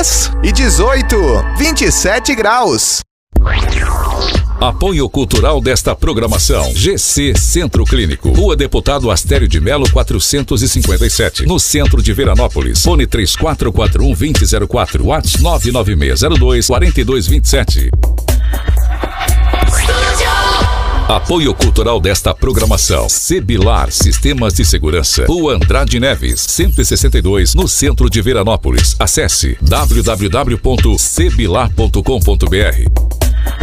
10 e 18, 27 graus. Apoio cultural desta programação: GC Centro Clínico, Rua Deputado Astério de Melo 457, no centro de Veranópolis. Fone 3441-2004, WhatsApp 99602-4227. Apoio cultural desta programação: Sebilar Sistemas de Segurança, Rua Andrade Neves 162, no centro de Veranópolis. Acesse www.sebilar.com.br.